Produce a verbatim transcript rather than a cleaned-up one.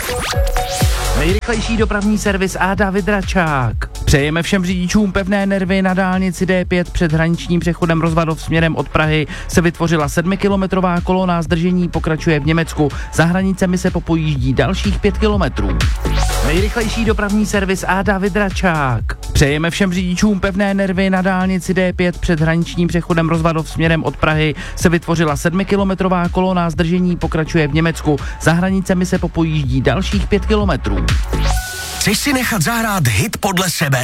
Nejrychlejší dopravní servis á dé David Račák. Přejeme všem řidičům pevné nervy. Na dálnici dé pět před hraničním přechodem Rozvadov směrem od Prahy se vytvořila sedmikilometrová kolona, zdržení pokračuje v Německu. Za hranicemi se popojíždí dalších pět kilometrů. Nejrychlejší dopravní servis á dé David Račák. Přejeme všem řidičům pevné nervy. Na dálnici dé pět před hraničním přechodem Rozvadov směrem od Prahy se vytvořila sedmikilometrová kolona, zdržení pokračuje v Německu. Za hranicemi se popojíždí dalších pět kilometrů. Chceš si nechat zahrát hit podle sebe?